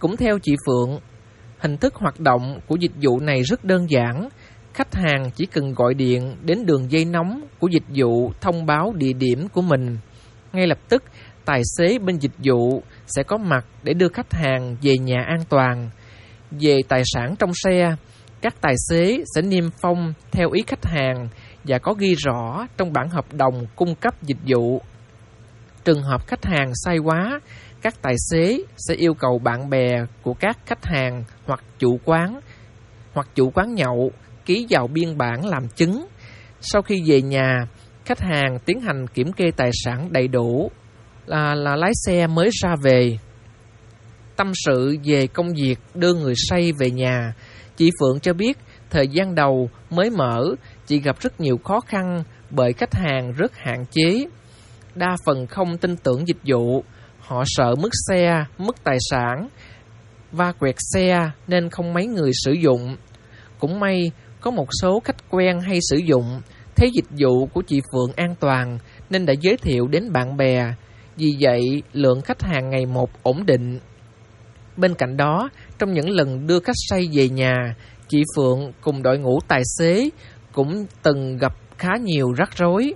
Cũng theo chị Phượng, hình thức hoạt động của dịch vụ này rất đơn giản. Khách hàng chỉ cần gọi điện đến đường dây nóng của dịch vụ thông báo địa điểm của mình. Ngay lập tức, tài xế bên dịch vụ sẽ có mặt để đưa khách hàng về nhà an toàn. Về tài sản trong xe, các tài xế sẽ niêm phong theo ý khách hàng và có ghi rõ trong bản hợp đồng cung cấp dịch vụ. Trường hợp khách hàng sai quá, các tài xế sẽ yêu cầu bạn bè của các khách hàng hoặc chủ quán nhậu ký vào biên bản làm chứng. Sau khi về nhà, khách hàng tiến hành kiểm kê tài sản đầy đủ là lái xe mới ra về. Tâm sự về công việc đưa người say về nhà, chị Phượng cho biết thời gian đầu mới mở, chị gặp rất nhiều khó khăn bởi khách hàng rất hạn chế. Đa phần không tin tưởng dịch vụ, họ sợ mất xe, mất tài sản, va quẹt xe nên không mấy người sử dụng. Cũng may có một số khách quen hay sử dụng, thấy dịch vụ của chị Phượng an toàn nên đã giới thiệu đến bạn bè. Vì vậy, lượng khách hàng ngày một ổn định. Bên cạnh đó, trong những lần đưa khách say về nhà, chị Phượng cùng đội ngũ tài xế cũng từng gặp khá nhiều rắc rối.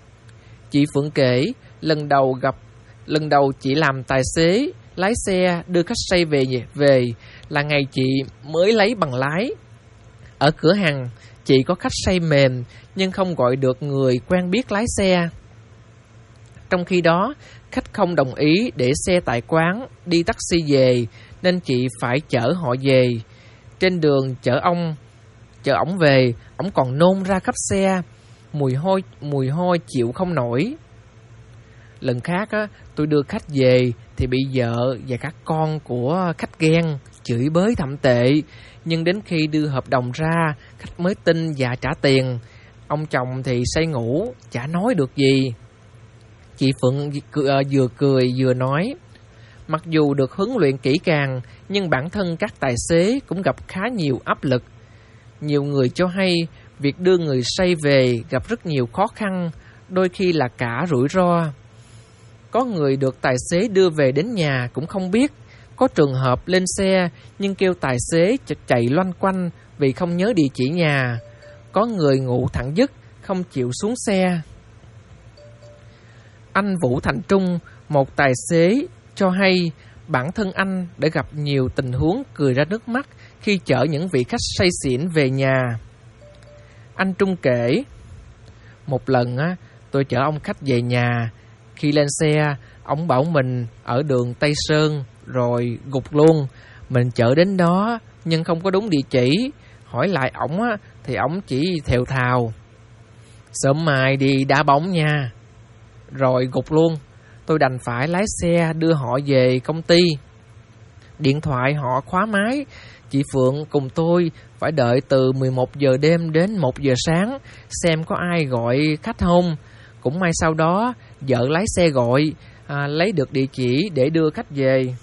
Chị Phượng kể, lần đầu chị làm tài xế, lái xe đưa khách say về là ngày chị mới lấy bằng lái. Ở cửa hàng, chị có khách say mềm nhưng không gọi được người quen biết lái xe. Trong khi đó, khách không đồng ý để xe tại quán đi taxi về nên chị phải chở họ về. Trên đường chở ổng về, ổng còn nôn ra khắp xe, mùi hôi chịu không nổi. Lần khác tôi đưa khách về thì bị vợ và các con của khách ghen, chửi bới thậm tệ. Nhưng đến khi đưa hợp đồng ra, khách mới tin và trả tiền. Ông chồng thì say ngủ, chả nói được gì. Chị Phượng vừa cười vừa nói, mặc dù được huấn luyện kỹ càng, nhưng bản thân các tài xế cũng gặp khá nhiều áp lực. Nhiều người cho hay, việc đưa người say về gặp rất nhiều khó khăn, đôi khi là cả rủi ro. Có người được tài xế đưa về đến nhà cũng không biết. Có trường hợp lên xe nhưng kêu tài xế chạy loanh quanh vì không nhớ địa chỉ nhà. Có người ngủ thẳng dứt, không chịu xuống xe. Anh Vũ Thành Trung, một tài xế, cho hay bản thân anh đã gặp nhiều tình huống cười ra nước mắt khi chở những vị khách say xỉn về nhà. Anh Trung kể, một lần tôi chở ông khách về nhà. Khi lên xe, ông bảo mình ở đường Tây Sơn rồi gục luôn. Mình chở đến đó nhưng không có đúng địa chỉ. Hỏi lại ổng thì ổng chỉ thều thào, sớm mai đi đá bóng nha. Rồi gục luôn. Tôi đành phải lái xe đưa họ về công ty. Điện thoại họ khóa máy. Chị Phượng cùng tôi phải đợi từ 11 giờ đêm đến 1 giờ sáng xem có ai gọi khách không. Cũng may sau đó vợ lái xe gọi, lấy được địa chỉ để đưa khách về.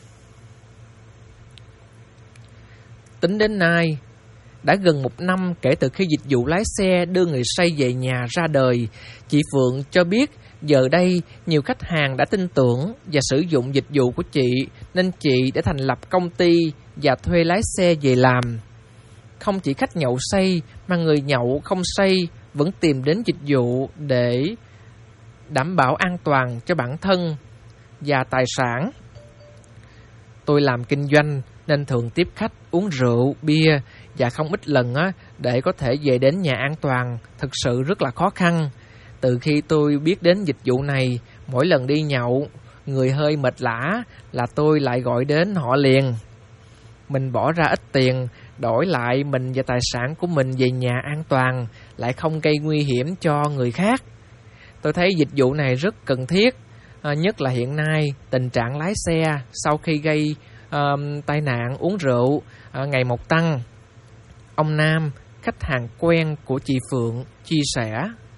Tính đến nay, đã gần 1 năm kể từ khi dịch vụ lái xe đưa người say về nhà ra đời. Chị Phượng cho biết giờ đây nhiều khách hàng đã tin tưởng và sử dụng dịch vụ của chị, nên chị đã thành lập công ty và thuê lái xe về làm. Không chỉ khách nhậu say mà người nhậu không say vẫn tìm đến dịch vụ để đảm bảo an toàn cho bản thân và tài sản. Tôi làm kinh doanh nên thường tiếp khách uống rượu, bia và không ít lần để có thể về đến nhà an toàn thực sự rất là khó khăn. Từ khi tôi biết đến dịch vụ này, mỗi lần đi nhậu, người hơi mệt lả là tôi lại gọi đến họ liền. Mình bỏ ra ít tiền, đổi lại mình và tài sản của mình về nhà an toàn, lại không gây nguy hiểm cho người khác. Tôi thấy dịch vụ này rất cần thiết, nhất là hiện nay tình trạng lái xe sau khi gây tai nạn uống rượu ngày một tăng. Ông Nam, khách hàng quen của chị Phượng, chia sẻ.